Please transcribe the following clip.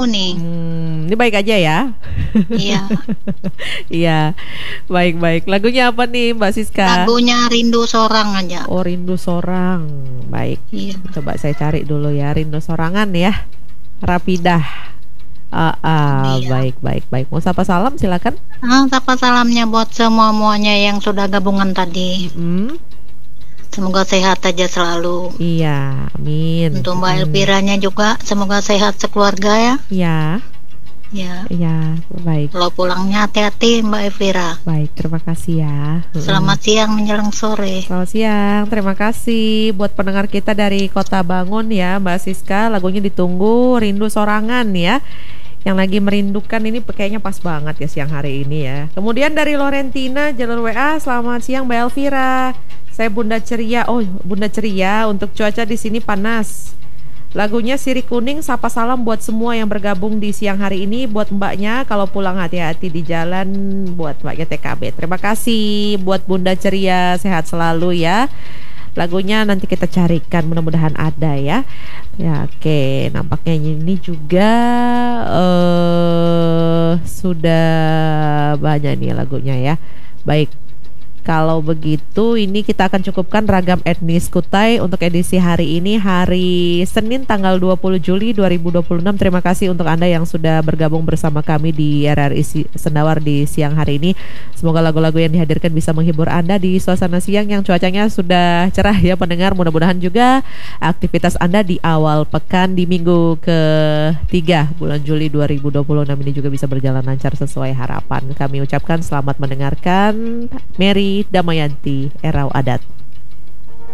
nih. Ini baik aja ya? Iya. Iya, baik-baik. Lagunya apa nih Mbak Siska? Lagunya Rindu Sorang aja. Oh, Rindu Sorang. Baik, Iya. coba saya cari dulu ya. Rindu Sorangan ya, Rapidah. Iya. Baik. Mau sapa salam silakan. Sapa salamnya buat semuanya yang sudah gabungan tadi. Mm-mm. Semoga sehat aja selalu. Iya, amin. Untuk Mbak Elviranya juga, semoga sehat sekeluarga ya. Iya, Ya. iya, baik. Kalau pulangnya hati-hati Mbak Elvira. Baik, terima kasih ya. Selamat siang menjelang sore. Selamat siang, terima kasih buat pendengar kita dari Kota Bangun ya Mbak Siska. Lagunya ditunggu, Rindu Sorangan ya. Yang lagi merindukan ini kayaknya pas banget ya siang hari ini ya. Kemudian dari Lorentina, jalur WA, selamat siang Mbak Elvira. Saya Bunda Ceria. Oh, Bunda Ceria, untuk cuaca di sini panas. Lagunya Sirih Kuning, sapa salam buat semua yang bergabung di siang hari ini. Buat mbaknya, kalau pulang hati-hati di jalan. Buat mbaknya TKB. Terima kasih buat Bunda Ceria, sehat selalu ya. Lagunya nanti kita carikan, mudah-mudahan ada ya. Ya oke, nampaknya ini juga sudah banyak nih lagunya ya. Baik. Kalau begitu ini kita akan cukupkan ragam etnis Kutai untuk edisi hari ini, hari Senin tanggal 20 Juli 2026. Terima kasih untuk Anda yang sudah bergabung bersama kami di RRI Sendawar di siang hari ini. Semoga lagu-lagu yang dihadirkan bisa menghibur Anda di suasana siang yang cuacanya sudah cerah ya pendengar. Mudah-mudahan juga aktivitas Anda di awal pekan di minggu ketiga bulan Juli 2026 ini juga bisa berjalan lancar sesuai harapan. Kami ucapkan selamat mendengarkan. Mary Damayanti, Erau Adat.